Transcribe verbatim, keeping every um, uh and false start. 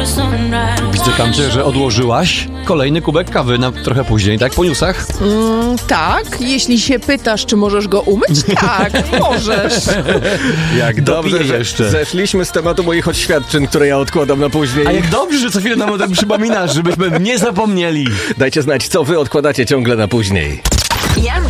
Bzdykam cię, że odłożyłaś kolejny kubek kawy na trochę później, tak? Po newsach? Mm, tak, jeśli się pytasz, czy możesz go umyć, tak, możesz. Jak dobrze, Dopiję że jeszcze. zeszliśmy z tematu moich oświadczyn, które ja odkładam na później. A jak dobrze, że co chwilę nam o tym przypominasz, żebyśmy nie zapomnieli. Dajcie znać, co wy odkładacie ciągle na później.